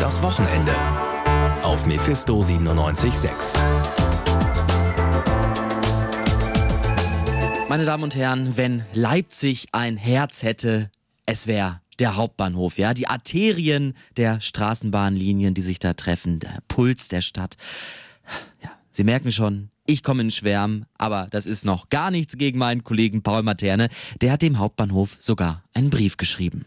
das Wochenende auf Mephisto 97.6. Meine Damen und Herren, wenn Leipzig ein Herz hätte, es wäre der Hauptbahnhof, ja, die Arterien der Straßenbahnlinien, die sich da treffen, der Puls der Stadt. Ja, Sie merken schon, ich komme in Schwärmen, aber das ist noch gar nichts gegen meinen Kollegen Paul Materne. Der hat dem Hauptbahnhof sogar einen Brief geschrieben.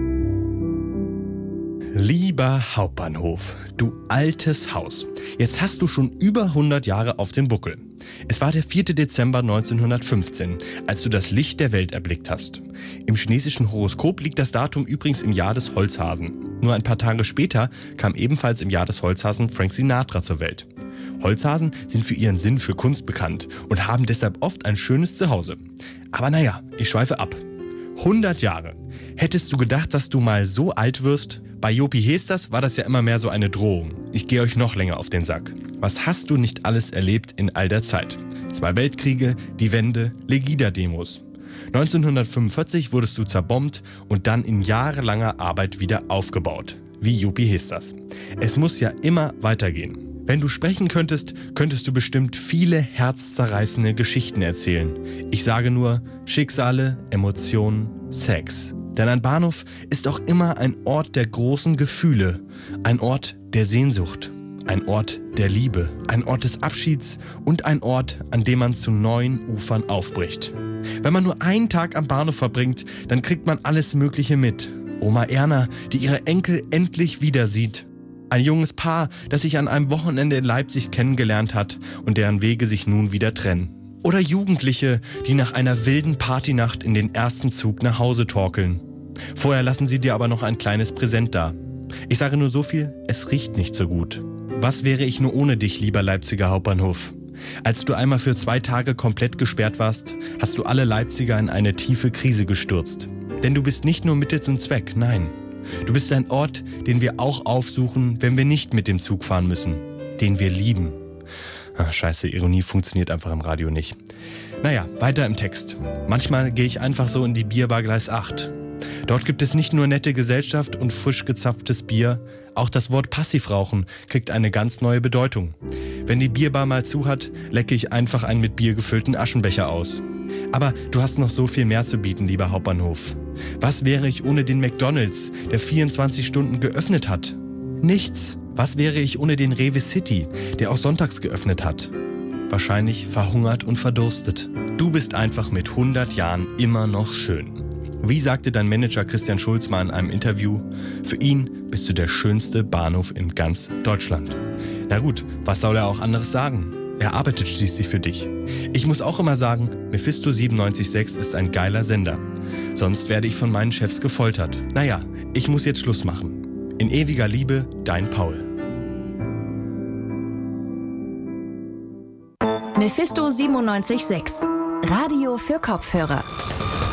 Lieber Hauptbahnhof, du altes Haus. Jetzt hast du schon über 100 Jahre auf dem Buckel. Es war der 4. Dezember 1915, als du das Licht der Welt erblickt hast. Im chinesischen Horoskop liegt das Datum übrigens im Jahr des Holzhasen. Nur ein paar Tage später kam ebenfalls im Jahr des Holzhasen Frank Sinatra zur Welt. Holzhasen sind für ihren Sinn für Kunst bekannt und haben deshalb oft ein schönes Zuhause. Aber naja, ich schweife ab. 100 Jahre. Hättest du gedacht, dass du mal so alt wirst? Bei Jopi Hesters war das ja immer mehr so eine Drohung. Ich gehe euch noch länger auf den Sack. Was hast du nicht alles erlebt in all der Zeit? 2 Weltkriege, die Wende, Legida-Demos. 1945 wurdest du zerbombt und dann in jahrelanger Arbeit wieder aufgebaut. Wie Jopi Hesters. Es muss ja immer weitergehen. Wenn du sprechen könntest, könntest du bestimmt viele herzzerreißende Geschichten erzählen. Ich sage nur Schicksale, Emotionen, Sex. Denn ein Bahnhof ist auch immer ein Ort der großen Gefühle, ein Ort der Sehnsucht, ein Ort der Liebe, ein Ort des Abschieds und ein Ort, an dem man zu neuen Ufern aufbricht. Wenn man nur einen Tag am Bahnhof verbringt, dann kriegt man alles Mögliche mit. Oma Erna, die ihre Enkel endlich wieder sieht. Ein junges Paar, das sich an einem Wochenende in Leipzig kennengelernt hat und deren Wege sich nun wieder trennen. Oder Jugendliche, die nach einer wilden Partynacht in den ersten Zug nach Hause torkeln. Vorher lassen sie dir aber noch ein kleines Präsent da. Ich sage nur so viel, es riecht nicht so gut. Was wäre ich nur ohne dich, lieber Leipziger Hauptbahnhof? Als du einmal für 2 Tage komplett gesperrt warst, hast du alle Leipziger in eine tiefe Krise gestürzt. Denn du bist nicht nur Mittel zum Zweck, nein. Du bist ein Ort, den wir auch aufsuchen, wenn wir nicht mit dem Zug fahren müssen. Den wir lieben. Ach, scheiße, Ironie funktioniert einfach im Radio nicht. Naja, weiter im Text. Manchmal gehe ich einfach so in die Bierbar Gleis 8. Dort gibt es nicht nur nette Gesellschaft und frisch gezapftes Bier, auch das Wort Passivrauchen kriegt eine ganz neue Bedeutung. Wenn die Bierbar mal zu hat, lecke ich einfach einen mit Bier gefüllten Aschenbecher aus. Aber du hast noch so viel mehr zu bieten, lieber Hauptbahnhof. Was wäre ich ohne den McDonald's, der 24 Stunden geöffnet hat? Nichts. Was wäre ich ohne den Rewe City, der auch sonntags geöffnet hat? Wahrscheinlich verhungert und verdurstet. Du bist einfach mit 100 Jahren immer noch schön. Wie sagte dein Manager Christian Schulz mal in einem Interview, für ihn bist du der schönste Bahnhof in ganz Deutschland. Na gut, was soll er auch anderes sagen? Er arbeitet schließlich für dich. Ich muss auch immer sagen, Mephisto 97.6 ist ein geiler Sender. Sonst werde ich von meinen Chefs gefoltert. Naja, ich muss jetzt Schluss machen. In ewiger Liebe, dein Paul. Mephisto 97.6 Radio für Kopfhörer.